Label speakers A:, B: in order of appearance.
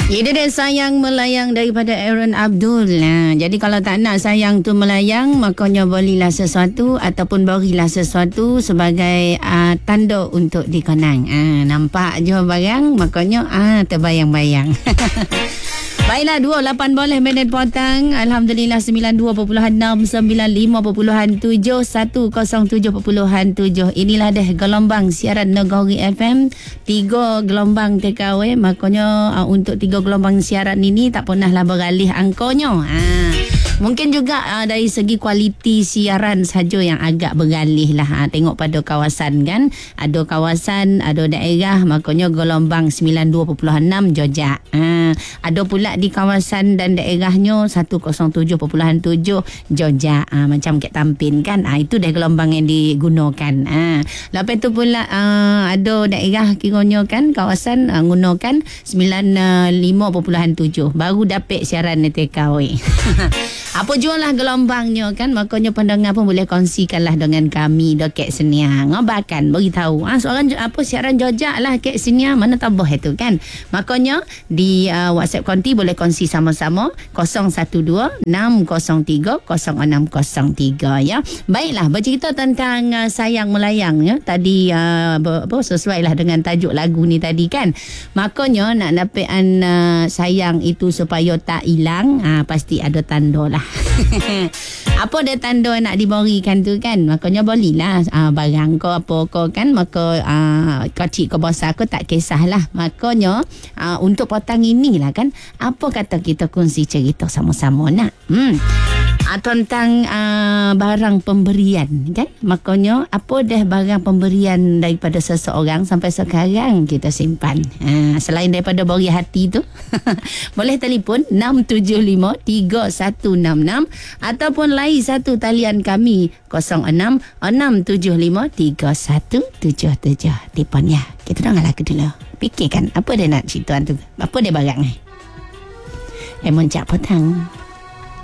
A: Itu dia Sayang Melayang daripada Aaron Abdul. Jadi kalau tak nak sayang tu melayang, makanya belilah sesuatu ataupun berilah sesuatu sebagai tanda untuk dikenang. Nampak je barang, makanya terbayang-bayang. Baiklah, 28 boleh minit potong. Alhamdulillah 92.6, 95.7, 107.7. Inilah deh gelombang siaran Negeri FM. 3 gelombang TKW. Makanya untuk 3 gelombang siaran ini tak pernahlah beralih angkanya. Mungkin juga dari segi kualiti siaran saja yang agak beralih lah. Tengok pada kawasan kan. Ada kawasan, ada daerah, makanya gelombang 92.6 jojak. Ada pula di kawasan dan daerahnya 107.7 jojak. Macam Kek Tampin kan. Itu dah gelombang yang digunakan. Lepas tu pula ada daerah kiranya kan kawasan gunakan 95.7. Baru dapat siaran TKW. Apa jualah gelombangnya kan. Makanya pendengar pun boleh kongsikanlah dengan kami dekat Seniang. Bahkan beritahu seorang siaran jojak lah Kek Seniang. Mana tabah itu kan. Makanya di WhatsApp konti boleh kongsi sama-sama 012-603-0603 ya. Baiklah, bercerita tentang sayang melayang ya. Tadi sesuai lah dengan tajuk lagu ni tadi kan. Makanya nak dapatkan sayang itu supaya tak hilang, pasti ada tanda lah. Apa dia tanda nak diberikan tu kan. Makanya belilah barang kau apa kau kan. Maka kecil ke besar kau tak kisahlah. Makanya untuk petang inilah kan, apa kata kita kongsi cerita sama-sama nak tentang barang pemberian kan. Makanya apa dah barang pemberian daripada seseorang sampai sekarang kita simpan, selain daripada beri hati tu. Boleh telefon 675-3166 ataupun lain satu talian kami 06-675-3177. Telefon ya. Kita dengar lagu dulu. Fikirkan apa dia nak cerita tu, apa dia barang ni. Moncak petang.